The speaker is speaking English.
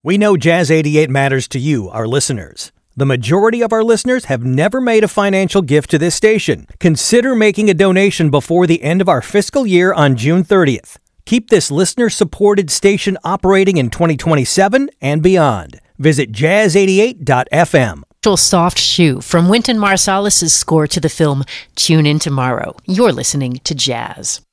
We know Jazz 88 matters to you, our listeners. The majority of our listeners have never made a financial gift to this station. Consider making a donation before the end of our fiscal year on June 30th. Keep this listener-supported station operating in 2027 and beyond. Visit jazz88.fm. Soft Shoe from Wynton Marsalis' score to the film Tune In Tomorrow. You're listening to Jazz.